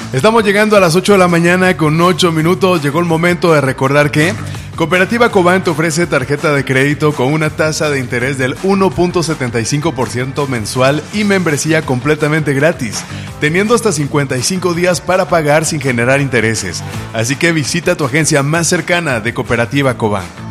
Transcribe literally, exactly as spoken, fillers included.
Estamos llegando a las ocho de la mañana con ocho minutos. Llegó el momento de recordar que Cooperativa Cobán te ofrece tarjeta de crédito con una tasa de interés del uno punto setenta y cinco por ciento mensual y membresía completamente gratis, teniendo hasta cincuenta y cinco días para pagar sin generar intereses. Así que visita tu agencia más cercana de Cooperativa Cobán.